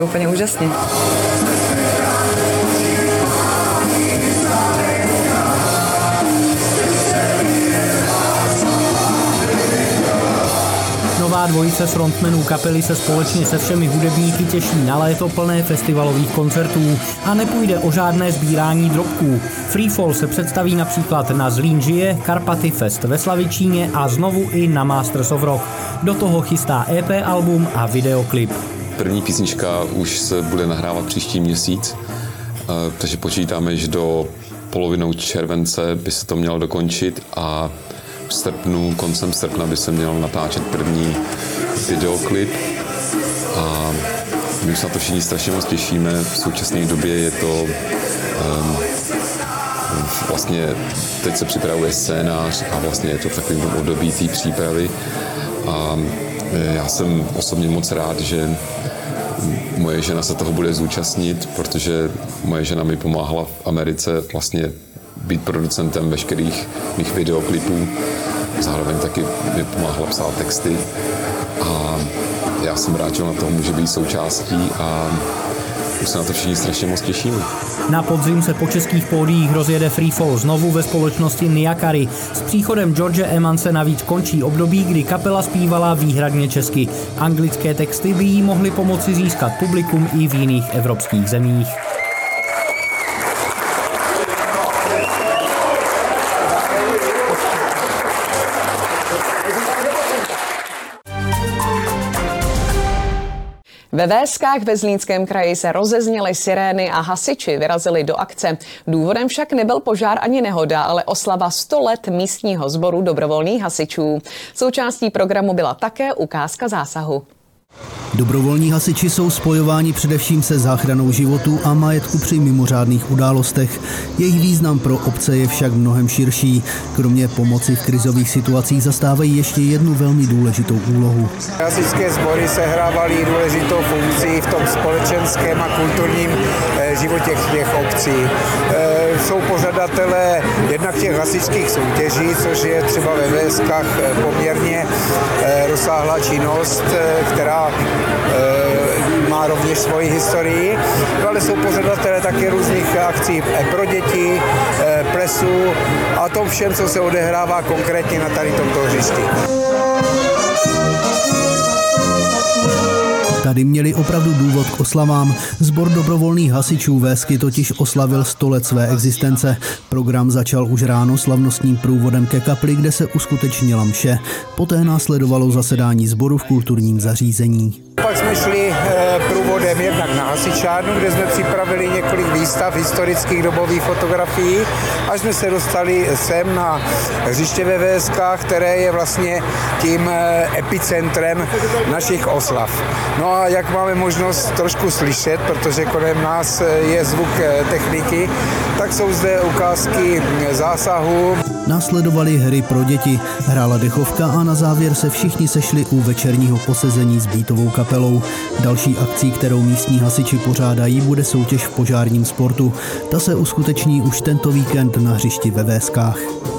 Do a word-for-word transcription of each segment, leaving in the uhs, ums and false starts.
Úplně úžasně. Nová dvojice frontmenů kapely se společně se všemi hudebníky těší na léto plné festivalových koncertů a nepůjde o žádné sbírání drobků. Freefall se představí například na Zlín žije, Karpaty Fest ve Slavičíně a znovu i na Masters of Rock. Do toho chystá E P album a videoklip. První písnička už se bude nahrávat příští měsíc, takže počítáme, že do polovinou července by se to mělo dokončit a v srpnu, koncem srpna by se měl natáčet první videoklip a my se na to všichni strašně moc těšíme. V současné době je to um, vlastně, teď se připravuje scénář a vlastně je to v takovém období té přípravy a já jsem osobně moc rád, že moje žena se toho bude zúčastnit, protože moje žena mi pomáhala v Americe vlastně být producentem veškerých mých videoklipů. Zároveň taky mi pomáhala psát texty a já jsem rád, že na toho může být součástí a už se na to všichni strašně moc těšíme. Na podzim se po českých pódiích rozjede Freefall znovu ve společnosti Niakary. S příchodem George Emanse navíc končí období, kdy kapela zpívala výhradně česky. Anglické texty by jí mohly pomoci získat publikum i v jiných evropských zemích. Ve Véskách ve Zlínském kraji se rozezněly sirény a hasiči vyrazili do akce. Důvodem však nebyl požár ani nehoda, ale oslava sto let místního sboru dobrovolných hasičů. Součástí programu byla také ukázka zásahu. Dobrovolní hasiči jsou spojováni především se záchranou životů a majetku při mimořádných událostech. Jejich význam pro obce je však mnohem širší. Kromě pomoci v krizových situacích zastávají ještě jednu velmi důležitou úlohu. Hasičské sbory sehrávaly důležitou funkci v tom společenském a kulturním životě těch obcí. Jsou pořadatelé jednak těch hasičských soutěží, což je třeba ve Véskách poměrně rozsáhlá činnost, která má rovněž svoji historii, ale jsou pořadatelé také různých akcí pro děti, plesů a tom všem, co se odehrává konkrétně na tady tomto hřišti. Tady měli opravdu důvod k oslavám. Sbor dobrovolných hasičů Vésky totiž oslavil sto let své existence. Program začal už ráno slavnostním průvodem ke kapli, kde se uskutečnila mše. Poté následovalo zasedání sboru v kulturním zařízení. Pak jsme šli průvodem jednak na hasičárnu, kde jsme připravili několik výstav historických dobových fotografií, až jsme se dostali sem na hřiště ve Véskách, které je vlastně tím epicentrem našich oslav. No a jak máme možnost trošku slyšet, protože kolem nás je zvuk techniky, tak jsou zde ukázky zásahu. Následovaly hry pro děti, hrála dechovka a na závěr se všichni sešli u večerního posezení s býtovou kapelou. Další akcí, kterou místní hasiči pořádají, bude soutěž v požárním sportu. Ta se uskuteční už tento víkend na hřišti ve Véskách.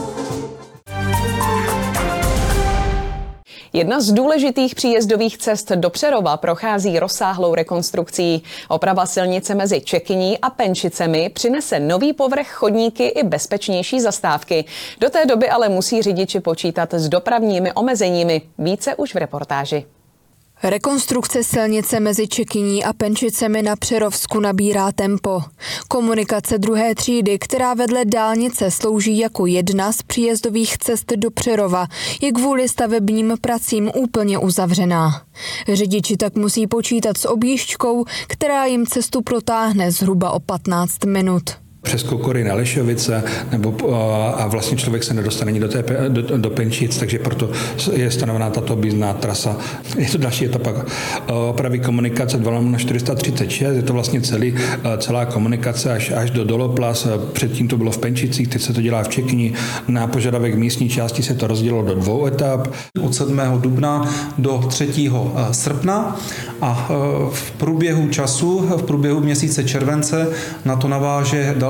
Jedna z důležitých příjezdových cest do Přerova prochází rozsáhlou rekonstrukcí. Oprava silnice mezi Čekyní a Penčicemi přinese nový povrch, chodníky i bezpečnější zastávky. Do té doby ale musí řidiči počítat s dopravními omezeními. Více už v reportáži. Rekonstrukce silnice mezi Čekyní a Penčicemi na Přerovsku nabírá tempo. Komunikace druhé třídy, která vedle dálnice slouží jako jedna z příjezdových cest do Přerova, je kvůli stavebním pracím úplně uzavřená. Řidiči tak musí počítat s objížďkou, která jim cestu protáhne zhruba o patnáct minut. Přes Kokory na Lešovice, nebo, a vlastně člověk se nedostane ani do, té, do, do Penčic, takže proto je stanovená tato objízdná trasa. Je to další etapa opravy komunikace dva lomeno čtyři sta třicet šest, je to vlastně celý, celá komunikace až, až do Doloplas, předtím to bylo v Penčicích, teď se to dělá v Čekyni, na požadavek místní části se to rozdělilo do dvou etap. Od sedmého dubna do třetího srpna a v průběhu času, v průběhu měsíce července na to naváže další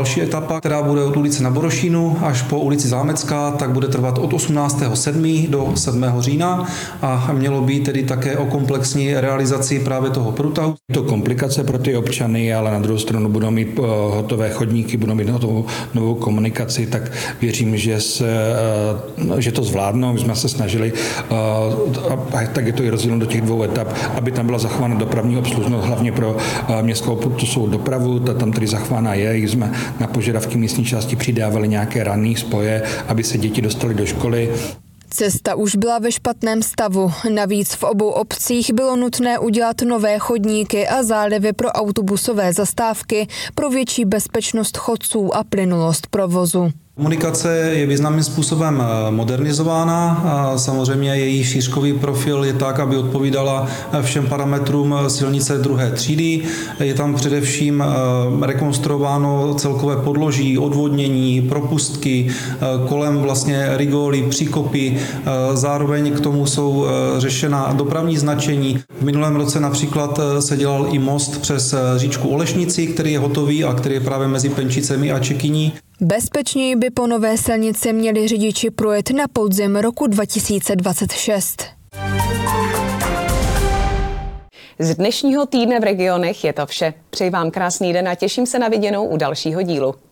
další etapa, která bude od ulice Na Borošínu až po ulici Zámecká, tak bude trvat od osmnáctého sedmého do sedmého října a mělo být tedy také o komplexní realizaci právě toho průtahu. To komplikace pro ty občany, ale na druhou stranu budou mít hotové chodníky, budou mít hotovou novou komunikaci, tak věřím, že, se, že to zvládnou. My jsme se snažili, a tak je to i rozděleno do těch dvou etap, aby tam byla zachována dopravní obslužnost, hlavně pro městskou autobusovou dopravu, ta tam tedy zachována je, jsme na požadavky místní části přidávali nějaké ranní spoje, aby se děti dostaly do školy. Cesta už byla ve špatném stavu. Navíc v obou obcích bylo nutné udělat nové chodníky a zálivy pro autobusové zastávky pro větší bezpečnost chodců a plynulost provozu. Komunikace je významným způsobem modernizována a samozřejmě její šířkový profil je tak, aby odpovídala všem parametrům silnice druhé třídy. Je tam především rekonstruováno celkové podloží, odvodnění, propustky, kolem vlastně rigoly, příkopy. Zároveň k tomu jsou řešena dopravní značení. V minulém roce například se dělal i most přes říčku Olešnici, který je hotový a který je právě mezi Penčicemi a Čekyní. Bezpečněji by po nové silnici měli řidiči projet na podzim roku dva tisíce dvacet šest. Z dnešního týdne v regionech je to vše. Přeji vám krásný den a těším se na viděnou u dalšího dílu.